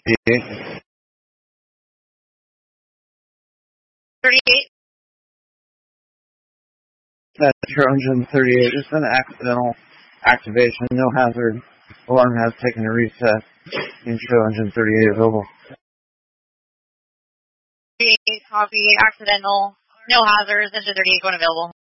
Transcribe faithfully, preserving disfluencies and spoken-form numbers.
thirty-eight. thirty-eight. That's Trojan thirty-eight. It's an accidental activation. No hazard. Alarm has taken a reset. Intro engine thirty-eight available. thirty-eight, copy. Accidental. No hazards. Engine thirty-eight going available.